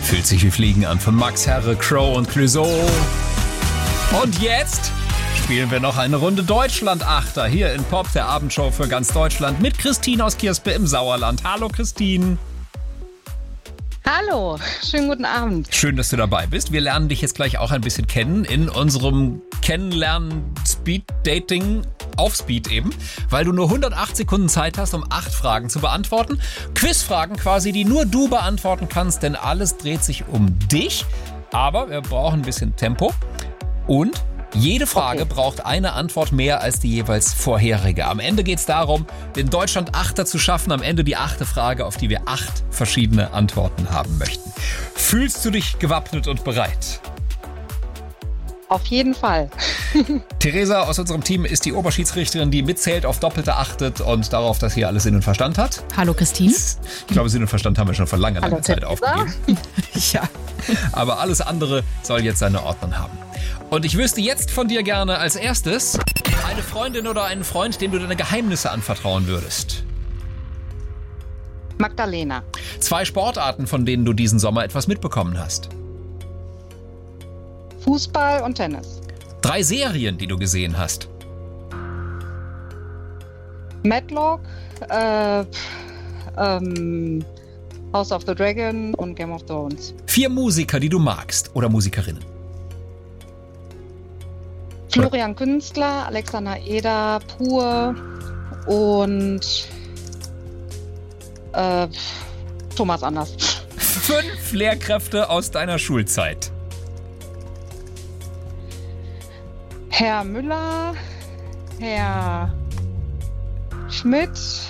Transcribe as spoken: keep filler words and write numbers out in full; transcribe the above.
Fühlt sich wie Fliegen an von Max Herre, Crow und Clouseau. Und jetzt spielen wir noch eine Runde Deutschland-Achter hier in Pop, der Abendshow für ganz Deutschland mit Christine aus Kirspe im Sauerland. Hallo Christine. Hallo, schönen guten Abend. Schön, dass du dabei bist. Wir lernen dich jetzt gleich auch ein bisschen kennen in unserem Kennenlernen-Speed-Dating auf Speed eben, weil du nur hundertacht Sekunden Zeit hast, um acht Fragen zu beantworten. Quizfragen quasi, die nur du beantworten kannst, denn alles dreht sich um dich. Aber wir brauchen ein bisschen Tempo und jede Frage okay. braucht eine Antwort mehr als die jeweils vorherige. Am Ende geht es darum, den Deutschland-Achter zu schaffen. Am Ende die achte Frage, auf die wir acht verschiedene Antworten haben möchten. Fühlst du dich gewappnet und bereit? Auf jeden Fall. Theresa aus unserem Team ist die Oberschiedsrichterin, die mitzählt, auf Doppelte achtet und darauf, dass hier alles Sinn und Verstand hat. Hallo Christine. Ich glaube, Sinn und Verstand haben wir schon vor langer, langer Hallo, Zeit Theresa. aufgegeben. Ja. Aber alles andere soll jetzt seine Ordnung haben. Und ich wüsste jetzt von dir gerne als erstes eine Freundin oder einen Freund, dem du deine Geheimnisse anvertrauen würdest. Magdalena. Zwei Sportarten, von denen du diesen Sommer etwas mitbekommen hast. Fußball und Tennis. Drei Serien, die du gesehen hast. Matlock, äh, ähm, House of the Dragon und Game of Thrones. Vier Musiker, die du magst oder Musikerinnen. Florian Künstler, Alexander Eder, Pur und äh, Thomas Anders. Fünf Lehrkräfte aus deiner Schulzeit. Herr Müller, Herr Schmidt,